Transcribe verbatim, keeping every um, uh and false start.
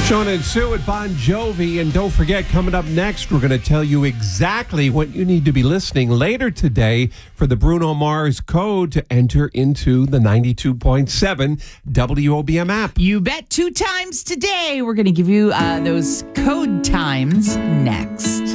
Sean and Sue at Bon Jovi. And don't forget, coming up next, we're going to tell you exactly what you need to be listening later today for the Bruno Mars code to enter into the ninety-two point seven W O B M app. You bet. Two times today. We're going to give you uh, those code times next.